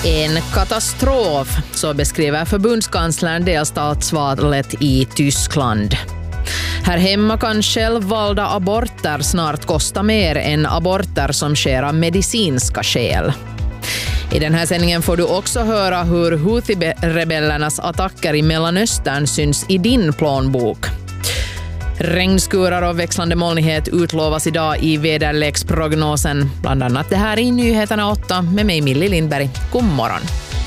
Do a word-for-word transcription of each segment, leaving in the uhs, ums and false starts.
En katastrof, så beskriver förbundskanslern delstatsvalet i Tyskland. Här hemma kan självvalda aborter snart kosta mer än aborter som sker av medicinska skäl. I den här sändningen får du också höra hur Houthi-rebellernas attacker i Mellanöstern syns i din plånbok. Regnskurar och växlande molnighet utlovas idag i väderleksprognosen. Bland annat det här i Nyheterna åtta med mig Millie Lindberg. God morgon.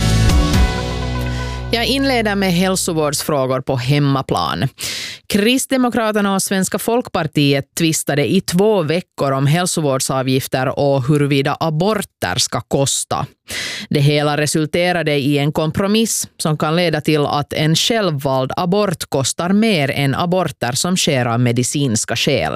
Jag inleder med hälsovårdsfrågor på hemmaplan. Kristdemokraterna och Svenska folkpartiet tvistade i två veckor om hälsovårdsavgifter och huruvida aborter ska kosta. Det hela resulterade i en kompromiss som kan leda till att en självvald abort kostar mer än aborter som sker av medicinska skäl.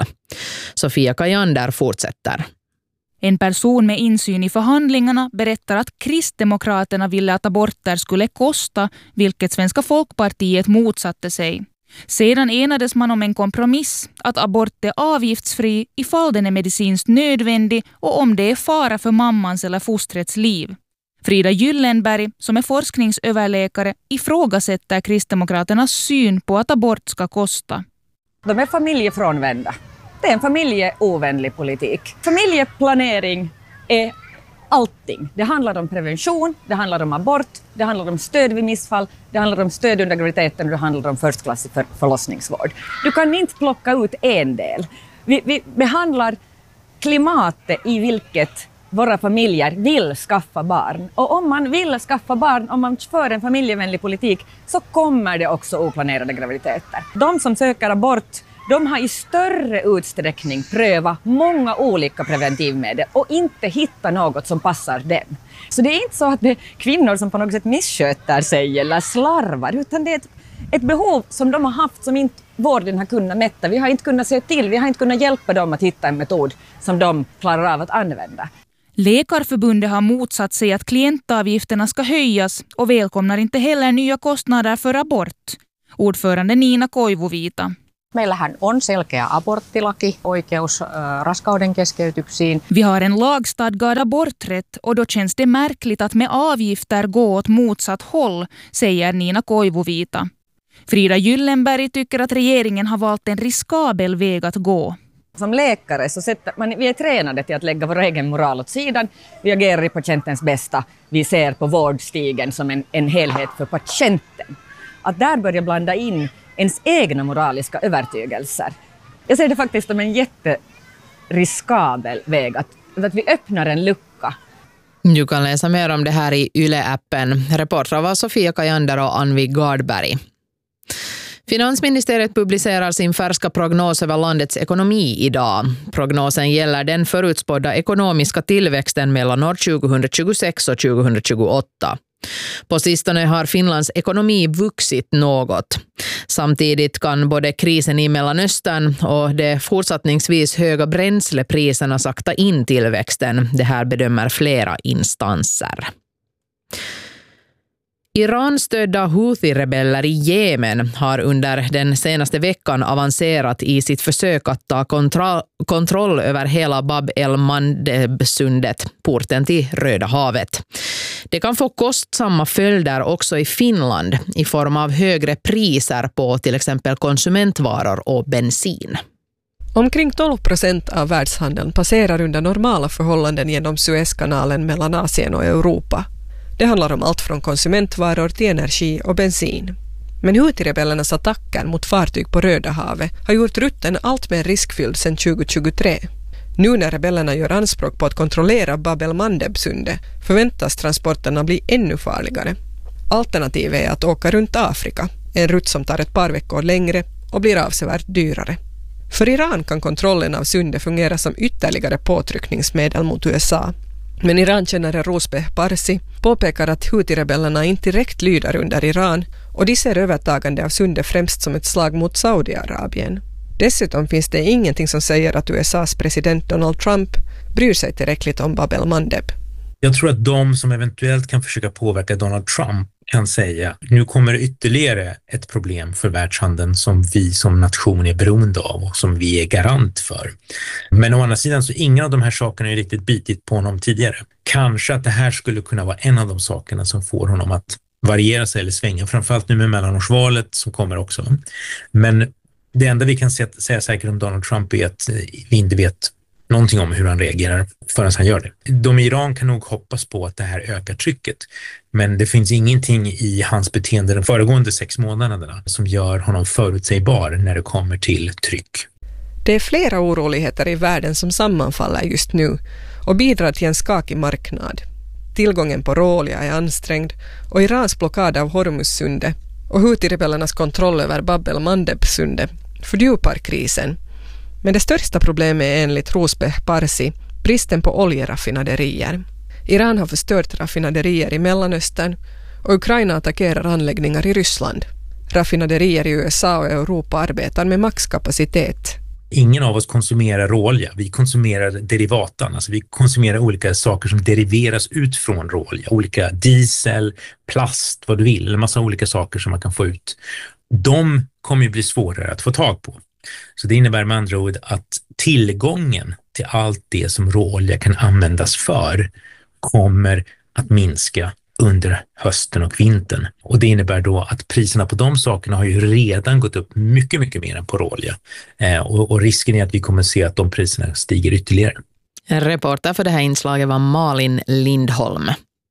Sofia Kajander fortsätter. En person med insyn i förhandlingarna berättar att Kristdemokraterna ville att aborter skulle kosta, vilket Svenska folkpartiet motsatte sig. Sedan enades man om en kompromiss att abort är avgiftsfri ifall den är medicinskt nödvändig och om det är fara för mammans eller fostrets liv. Frida Gyllenberg, som är forskningsöverläkare, ifrågasätter Kristdemokraternas syn på att abort ska kosta. De är familjefrånvända. Det är en familjeovänlig politik. Familjeplanering är allting. Det handlar om prevention, det handlar om abort, det handlar om stöd vid missfall, det handlar om stöd under graviditeten och det handlar om förstklassig för förlossningsvård. Du kan inte plocka ut en del. Vi, vi behandlar klimatet i vilket våra familjer vill skaffa barn. Och om man vill skaffa barn, om man för en familjevänlig politik, så kommer det också oplanerade graviditeter. De som söker abort, de har i större utsträckning prövat många olika preventivmedel och inte hittat något som passar dem. Så det är inte så att det är kvinnor som på något sätt missköter sig eller slarvar, utan det är ett, ett behov som de har haft som inte vården har kunnat mätta. Vi har inte kunnat se till, vi har inte kunnat hjälpa dem att hitta en metod som de klarar av att använda. Läkarförbundet har motsatt sig att klientavgifterna ska höjas och välkomnar inte heller nya kostnader för abort. Ordförande Nina Koivuvita. Meillähän on selkeä aborttilaki, oikeus äh, raskauden keskeytyksiin. Vi har en lagstadgad aborträtt och då känns det märkligt att med avgifter gå åt motsatt håll, säger Nina Koivuvita. Frida Gyllenberg tycker att regeringen har valt en riskabel väg att gå. Som läkare så sätter man, vi är tränade till att lägga vår egen moral åt sidan. Vi agerar i patientens bästa. Vi ser på vårdstigen som en, en helhet för patienten. Att där börja blanda in ens egna moraliska övertygelser. Jag ser det faktiskt som en jätteriskabel väg att, att vi öppnar en lucka. Du kan läsa mer om det här i Yle-appen. Reportrar var Sofia Kajander och Anvi Gardberg. Finansministeriet publicerar sin färska prognos över landets ekonomi idag. Prognosen gäller den förutspådda ekonomiska tillväxten mellan år tjugohundratjugosex och tjugohundratjugoåtta. På sistone har Finlands ekonomi vuxit något. Samtidigt kan både krisen i Mellanöstern och de fortsättningsvis höga bränslepriserna sakta in tillväxten. Det här bedömer flera instanser. Iran-stödda Houthi-rebeller i Jemen har under den senaste veckan avancerat i sitt försök att ta kontroll, kontroll över hela Bab el-Mandeb-sundet, porten till Röda havet. Det kan få kostsamma följder också i Finland i form av högre priser på till exempel konsumentvaror och bensin. Omkring tolv procent av världshandeln passerar under normala förhållanden genom Suezkanalen mellan Asien och Europa. Det handlar om allt från konsumentvaror till energi och bensin. Men Houthi-rebellernas attacker mot fartyg på Röda havet har gjort rutten allt mer riskfylld sedan tjugohundratjugotre. Nu när rebellerna gör anspråk på att kontrollera Bab el-Mandeb-sundet förväntas transporterna bli ännu farligare. Alternativet är att åka runt Afrika, en rutt som tar ett par veckor längre och blir avsevärt dyrare. För Iran kan kontrollen av sundet fungera som ytterligare påtryckningsmedel mot U S A. Men Iran-kännare Rosbeh Parsi påpekar att Houthi-rebellerna inte direkt lyder under Iran och de ser övertagande av sundet främst som ett slag mot Saudiarabien. Dessutom finns det ingenting som säger att U S A:s president Donald Trump bryr sig tillräckligt om Bab el-Mandeb. Jag tror att de som eventuellt kan försöka påverka Donald Trump kan säga nu kommer ytterligare ett problem för världshandeln som vi som nation är beroende av och som vi är garant för. Men å andra sidan så ingen av de här sakerna är riktigt bitit på honom tidigare. Kanske att det här skulle kunna vara en av de sakerna som får honom att variera sig eller svänga, framförallt nu med mellanårsvalet som kommer också. Men det enda vi kan säga säkert om Donald Trump är att vi inte vet någonting om hur han reagerar förrän han gör det. De i Iran kan nog hoppas på att det här ökar trycket, men det finns ingenting i hans beteende de föregående sex månaderna som gör honom förutsägbar när det kommer till tryck. Det är flera oroligheter i världen som sammanfaller just nu och bidrar till en skakig marknad. Tillgången på råolja är ansträngd och Irans blockad av Hormuzsundet och Houthi-rebellernas kontroll över Bab el-Mandeb-sundet fördjupar krisen. Men det största problemet är enligt Rosbeh Parsi bristen på oljeraffinaderier. Iran har förstört raffinaderier i Mellanöstern och Ukraina attackerar anläggningar i Ryssland. Raffinaderier i U S A och Europa arbetar med maxkapacitet. Ingen av oss konsumerar råolja, vi konsumerar derivatan, alltså vi konsumerar olika saker som deriveras ut från råolja, olika diesel, plast, vad du vill, en massa olika saker som man kan få ut. De kommer ju bli svårare att få tag på. Så det innebär med andra ord att tillgången till allt det som råolja kan användas för kommer att minska under hösten och vintern. Och det innebär då att priserna på de sakerna har ju redan gått upp mycket, mycket mer än på råolja. Eh, och, och risken är att vi kommer se att de priserna stiger ytterligare. En reporter för det här inslaget var Malin Lindholm.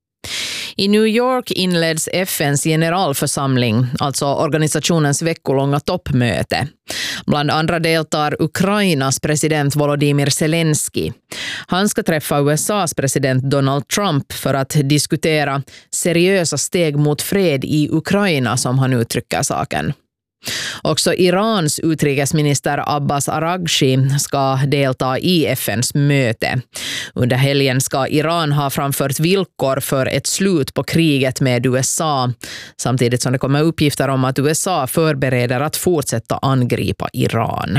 I New York inleds F N:s generalförsamling, alltså organisationens veckolånga toppmöte. Bland andra deltar Ukrainas president Volodymyr Zelensky. Han ska träffa U S A:s president Donald Trump för att diskutera seriösa steg mot fred i Ukraina, som han uttrycker saken. Också Irans utrikesminister Abbas Araghchi ska delta i F N:s möte. Under helgen ska Iran ha framfört villkor för ett slut på kriget med U S A, samtidigt som det kommer uppgifter om att U S A förbereder att fortsätta angripa Iran.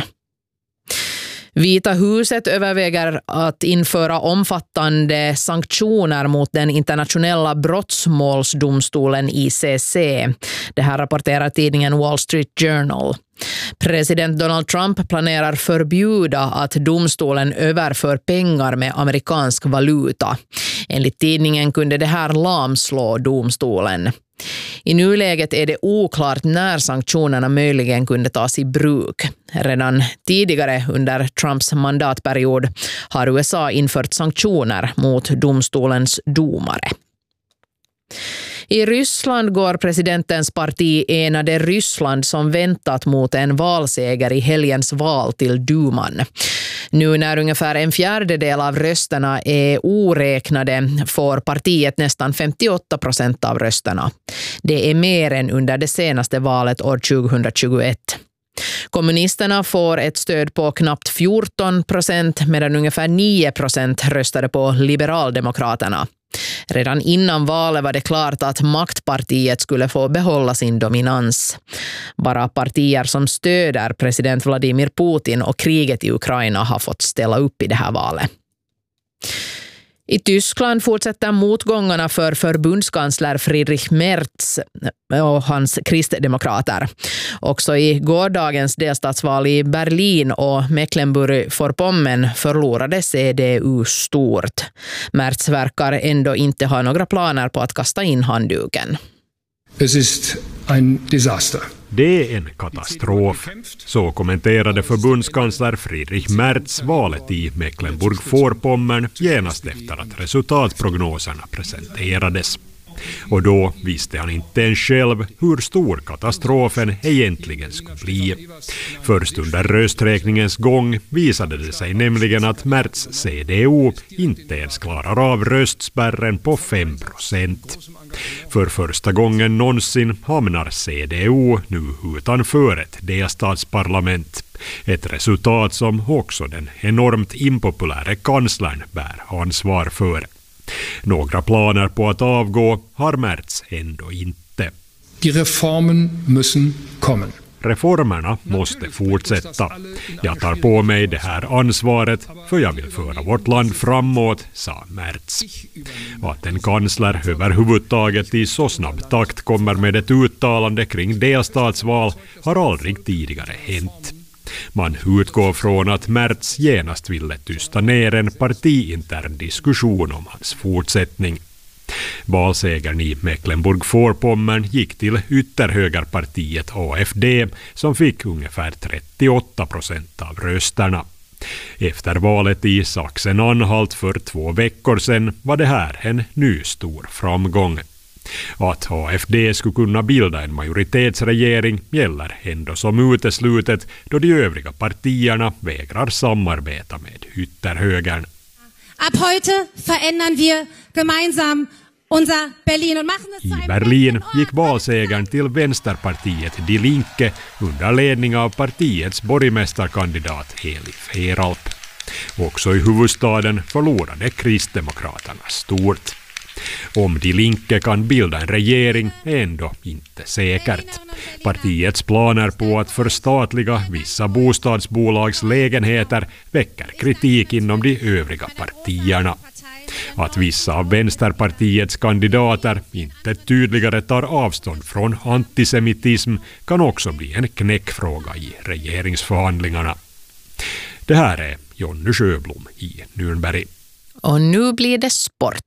Vita huset överväger att införa omfattande sanktioner mot den internationella brottsmålsdomstolen I C C. Det här rapporterar tidningen Wall Street Journal. President Donald Trump planerar förbjuda att domstolen överför pengar med amerikansk valuta. Enligt tidningen kunde det här lamslå domstolen. I nuläget är det oklart när sanktionerna möjligen kunde tas i bruk. Redan tidigare under Trumps mandatperiod har U S A infört sanktioner mot domstolens domare. I Ryssland går presidentens parti Enade Ryssland som väntat mot en valseger i helgens val till Duman. Nu när ungefär en fjärdedel av rösterna är oräknade får partiet nästan femtioåtta procent av rösterna. Det är mer än under det senaste valet år tjugohundratjugoett. Kommunisterna får ett stöd på knappt fjorton procent medan ungefär nio procent röstade på Liberaldemokraterna. Redan innan valet var det klart att maktpartiet skulle få behålla sin dominans. Bara partier som stöder president Vladimir Putin och kriget i Ukraina har fått ställa upp i det här valet. I Tyskland fortsätter motgångarna för förbundskansler Friedrich Merz och hans kristdemokrater. Också i gårdagens delstatsval i Berlin och Mecklenburg-Vorpommern förlorade C D U stort. Merz verkar ändå inte ha några planer på att kasta in handduken. Es ist ein Desaster. Det är en katastrof, så kommenterade förbundskansler Friedrich Merz valet i Mecklenburg-Vorpommern genast efter att resultatprognoserna presenterades. Och då visste han inte ens själv hur stor katastrofen egentligen skulle bli. Först under rösträkningens gång visade det sig nämligen att Merz C D U inte ens klarar av röstspärren på fem procent. För första gången någonsin hamnar C D U nu utanför ett delstatsparlament. Ett resultat som också den enormt impopulära kanslern bär ansvar för. Några planer på att avgå har Merz ändå inte. Die Reformen müssen kommen. reformerna måste fortsätta. Jag tar på mig det här ansvaret för jag vill föra vårt land framåt, sa Merz. Att en kansler överhuvudtaget i så snabb takt kommer med ett uttalande kring delstatsval har aldrig tidigare hänt. Man utgår från att Merz genast ville tysta ner en partiintern diskussion om hans fortsättning. Valsegern i Mecklenburg-Vorpommern gick till ytterhögerpartiet A F D som fick ungefär trettioåtta procent av rösterna. Efter valet i Sachsen-Anhalt för två veckor sedan var det här en ny stor framgång. Att A F D skulle kunna bilda en majoritetsregering gäller ändå som uteslutet då de övriga partierna vägrar samarbeta med ytterhögern. Ab heute verändern wir gemeinsam unser Berlin und machen es. I Berlin gick valsegern till vänsterpartiet Die Linke under ledning av partiets borgmästarkandidat Elif Heralp. Också i huvudstaden förlorade Kristdemokraterna stort. Om Die Linke kan bilda en regering är ändå inte säkert. Partiets planer på att förstatliga vissa bostadsbolags lägenheter väcker kritik inom de övriga partierna. Att vissa av vänsterpartiets kandidater inte tydligare tar avstånd från antisemitism kan också bli en knäckfråga i regeringsförhandlingarna. Det här är Jonny Sjöblom i Nürnberg. Och nu blir det sport.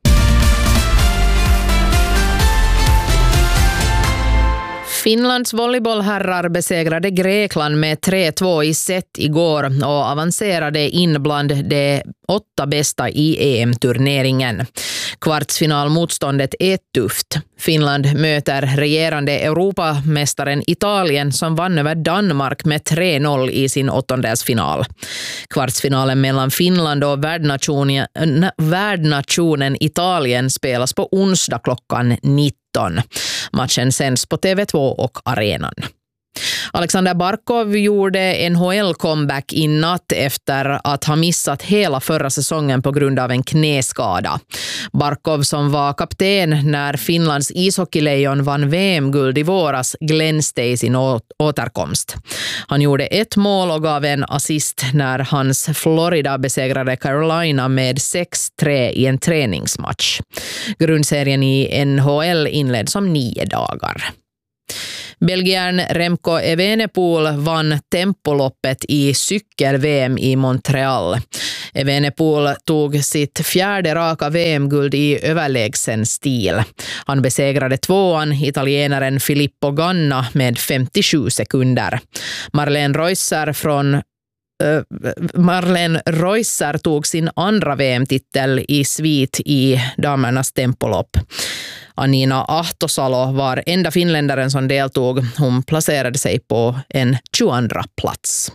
Finlands volleybollherrar besegrade Grekland med tre två i set igår och avancerade in bland de åtta bästa i E M-turneringen. Kvartsfinalmotståndet är tufft. Finland möter regerande Europamästaren Italien som vann över Danmark med tre noll i sin åttondelsfinal. Kvartsfinalen mellan Finland och värdnationen, värdnationen Italien spelas på onsdag klockan nitton. Matchen sänds på T V två och arenan. Alexander Barkov gjorde N H L-comeback i natt efter att ha missat hela förra säsongen på grund av en knäskada. Barkov, som var kapten när Finlands ishockeylejon vann V M-guld i våras, glänste i sin återkomst. Han gjorde ett mål och gav en assist när hans Florida besegrade Carolina med sex tre i en träningsmatch. Grundserien i N H L inleds om nio dagar. Belgiern Remco Evenepoel vann tempoloppet i cykel-V M i Montreal. Evenepoel tog sitt fjärde raka V M-guld i överlägsen stil. Han besegrade tvåan, italienaren Filippo Ganna, med femtiosju sekunder. Marlene Reusser från uh, Marlene Reusser tog sin andra V M-titel i svit i damernas tempolopp. Anina Ahtosalo var enda finländaren som deltog. Hon placerade sig på en tjugoandra plats.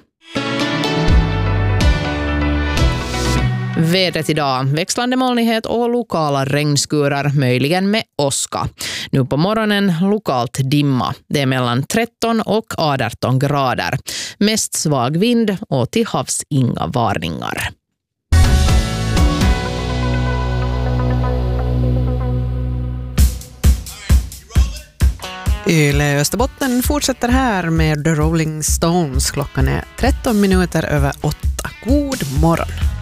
Vädret idag: växlande molnighet och lokala regnskurar, möjligen med åska. Nu på morgonen lokalt dimma. Det är mellan tretton och arton grader. Mest svag vind och till havs inga varningar. Yle Österbotten fortsätter här med The Rolling Stones. Klockan är tretton minuter över åtta. God morgon!